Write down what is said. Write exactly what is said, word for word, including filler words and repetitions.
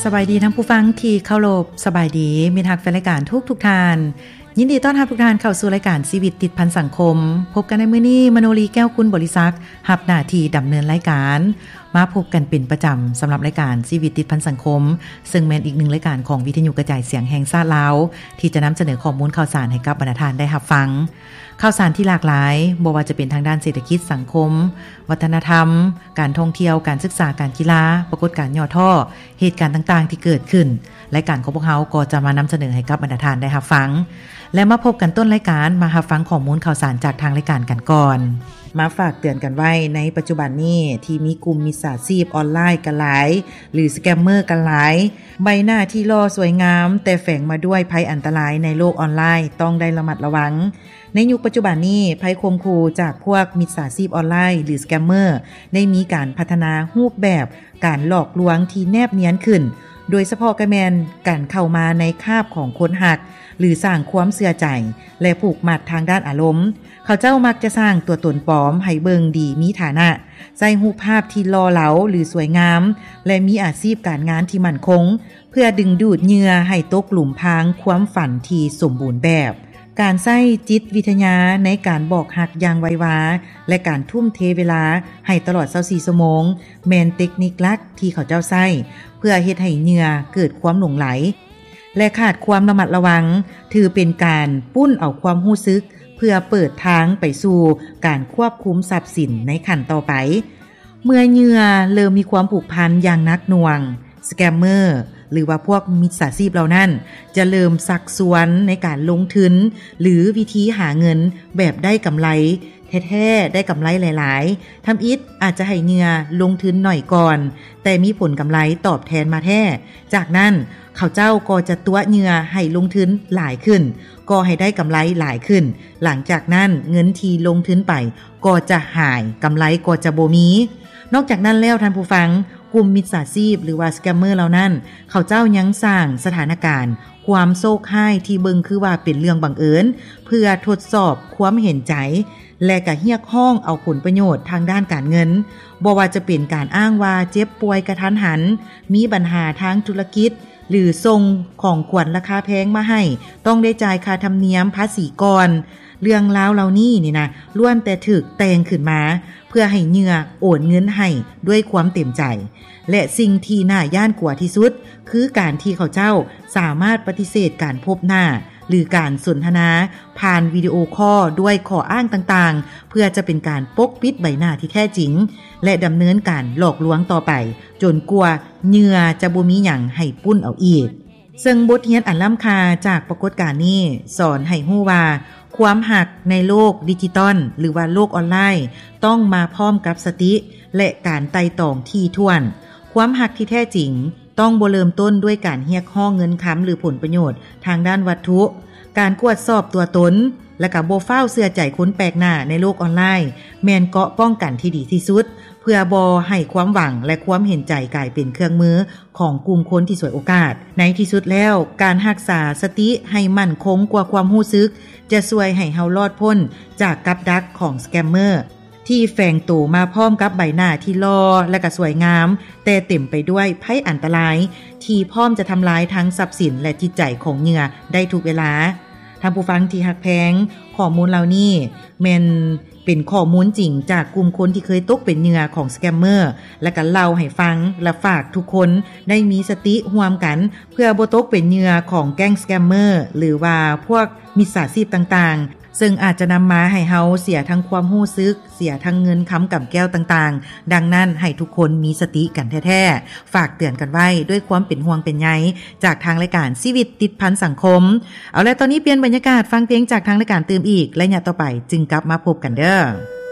สบายดีทั้งผู้ฟังที่เคารพสบายดีมิตรฮักแฟนรายการทุกทุกท่านยินดีต้อนรับทุกท่านเข้าสู่รายการชีวิตติดพันสังคมพบกันในมื้อนี้มโนรีแก้วคุณบริษัทรับหน้าที่ดำเนินรายการมาพบกันเป็นประจำสำหรับรายการชีวิตติดพันสังคมซึ่งแม่นอีกหนึ่งรายการของวิทยุกระจายเสียงแห่งชาติลาวที่จะนำเสนอข้อมูลข่าวสารให้กับบรรดาท่านได้รับฟังข่าวสารที่หลากหลายบ่ว่าจะเป็นทางด้านเศรษฐกิจสังคมวัฒนธรรมการท่องเที่ยวการศึกษาการกีฬาปรากฏการณ์ย่อท่อเหตุการณ์ต่างๆที่เกิดขึ้นรายการของพวกเราก็จะมานำเสนอให้กับบรรดาท่านได้รับฟังและมาพบกันต้นรายการมารับฟังข้อมูลข่าวสารจากทางรายการกันก่อนมาฝากเตือนกันไว้ในปัจจุบันนี้ที่มีกลุ่มมิจฉาชีพออนไลน์กันหลายหรือสแกมเมอร์กันหลายใบหน้าที่หล่อสวยงามแต่แฝงมาด้วยภัยอันตรายในโลกออนไลน์ต้องได้ระมัดระวังในยุคปัจจุบันนี้ภัยข่มขู่จากพวกมิจฉาชีพออนไลน์หรือสแกมเมอร์ได้มีการพัฒนารูปแบบการหลอกลวงที่แนบเนียนขึ้นโดยเฉพาะกระแมนการเข้ามาในคาบของคนหักหรือสร้างความเสื่อใจและผูกมัดทางด้านอารมณ์เขาเจ้ามักจะสร้างตัวตนปลอมให้เบิงดีมีฐานะใส่รูปภาพที่หล่อเหลาหรือสวยงามและมีอาชีพการงานที่มั่นคงเพื่อดึงดูดเหยื่อให้ตกหลุมพรางความฝันที่สมบูรณ์แบบการใช้จิตวิทยาในการบอกหักอย่างไววาและการทุ่มเทเวลาให้ตลอดยี่สิบสี่ชั่วโมงแม่นเทคนิคหลักที่เขาเจ้าใช้เพื่อเฮ็ดให้เหยื่อเกิดความหลงไหลและขาดความระมัดระวังถือเป็นการปุ้นเอาความรู้สึกเพื่อเปิดทางไปสู่การควบคุมทรัพย์สินในขั้นต่อไปเมื่อเหยื่อเริ่มมีความผูกพันอย่างนักหน่วงสแกมเมอร์หรือว่าพวกมิจฉาชีพเหล่านั้นจะเริ่มซักซวนในการลงทุนหรือวิธีหาเงินแบบได้กำไรแท้ๆได้กำไรหลายๆทำอิฐอาจจะให้เหยื่อลงทุนหน่อยก่อนแต่มีผลกำไรตอบแทนมาแท้จากนั้นเขาเจ้าก็จะตัวเหยื่อให้ลงทุนหลายขึ้นก็ให้ได้กำไรหลายขึ้นหลังจากนั้นเงินที่ลงทุนไปก็จะหายกำไรก็จะบ่มีนอกจากนั้นแล้วท่านผู้ฟังกลุ่มมิจฉาชีพหรือว่าสแกมเมอร์เหล่านั้นเขาเจ้ายังสร้างสถานการณ์ความโศกร้ายที่เบิ่งคือว่าเป็นเรื่องบังเอิญเพื่อทดสอบความเห็นใจและก็เรียกร้องเอาผลประโยชน์ทางด้านการเงินบ่ว่าจะเป็นการอ้างว่าเจ็บป่วยกระทันหันมีปัญหาทางธุรกิจหรือส่งของขวัญราคาแพงมาให้ต้องได้จ่ายค่าธรรมเนียมภาษีก่อนเรื่องราวเหล่านี้นี่นะล้วนแต่ถูกแต่งขึ้นมาเพื่อให้เหยื่อโอนเงินให้ด้วยความเต็มใจและสิ่งที่น่าย่านกว่าที่สุดคือการที่เขาเจ้าสามารถปฏิเสธการพบหน้าหรือการสนทนาผ่านวิดีโอคอลด้วยข้ออ้างต่างๆเพื่อจะเป็นการปกปิดใบหน้าที่แท้จริงและดำเนินการหลอกลวงต่อไปจนกว่าเหยื่อจะบ่มีหยังให้ปุ้นเอาอีกซึ่งบทเรียนอันล้ำค่าจากปรากฏการณ์นี้สอนให้รู้ว่าความหักในโลกดิจิตอลหรือว่าโลกออนไลน์ต้องมาพร้อมกับสติและการไต่ตองที่ถ้วนความหักที่แท้จริงต้องบ่เริ่มต้นด้วยการเรียกร้องเงินค้ำหรือผลประโยชน์ทางด้านวัตถุการกวดสอบตัวตนและก็บ่ฟ้าวเชื่อใจคนแปลกหน้าในโลกออนไลน์แม่นเกาะป้องกันที่ดีที่สุดเพื่อบ่ให้ความหวังและความเห็นใจกลายเป็นเครื่องมือของกลุ่มคนที่สวยโอกาสในที่สุดแล้วการรักษาสติให้มั่นคงกว่าความรู้สึกจะช่วยให้เฮารอดพ้นจากกับดักของสแกมเมอร์ที่แฝงตัวมาพร้อมกับใบหน้าที่หล่อและก็สวยงามแต่เต็มไปด้วยภัยอันตรายที่พร้อมจะทำลายทั้งทรัพย์สินและจิตใจของเหยื่อได้ทุกเวลาท่านผู้ฟังที่ฮักแพงข้อมูลเหล่านี้แม่นเป็นข้อมูลจริงจากกลุ่มคนที่เคยตกเป็นเหยื่อของสแกมเมอร์และก็เล่าให้ฟังและฝากทุกคนได้มีสติร่วมกันเพื่อบ่ตกเป็นเหยื่อของแก๊งสแกมเมอร์หรือว่าพวกมิจฉาชีพต่างๆซึ่งอาจจะนำมาให้เฮาเสียทั้งความรู้สึกเสียทั้งเงินค้ำกับแก้วต่างๆดังนั้นให้ทุกคนมีสติกันแท้ๆฝากเตือนกันไว้ด้วยความเป็นห่วงเป็นใยจากทางรายการชีวิตติดพันสังคมเอาละตอนนี้เปลี่ยนบรรยากาศฟังเพลงจากทางรายการตื่มอีกและเนี่ยต่อไปจึงกลับมาพบกันเด้อ